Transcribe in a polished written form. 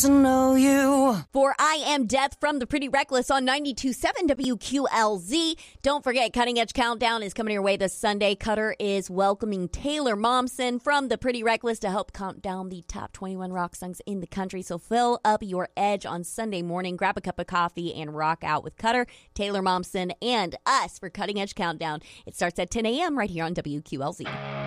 to know you. For I Am Death from the Pretty Reckless on 92.7 WQLZ. Don't forget, Cutting Edge Countdown is coming your way this Sunday. Cutter is welcoming Taylor Momsen from the Pretty Reckless to help count down the top 21 rock songs in the country. So fill up your edge on Sunday morning, grab a cup of coffee, and rock out with Cutter, Taylor Momsen, and us for Cutting Edge Countdown. It starts at 10 a.m. right here on WQLZ.